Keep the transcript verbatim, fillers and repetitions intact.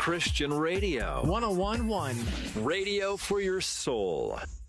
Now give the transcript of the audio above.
Christian Radio. one oh one point one. Radio for your soul.